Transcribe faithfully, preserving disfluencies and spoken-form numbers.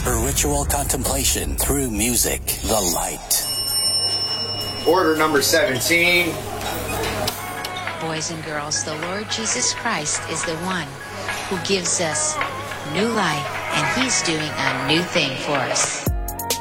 Spiritual contemplation through music, the light. Order number seventeen. Boys and girls, the Lord Jesus Christ is the one who gives us new life, and he's doing a new thing for us.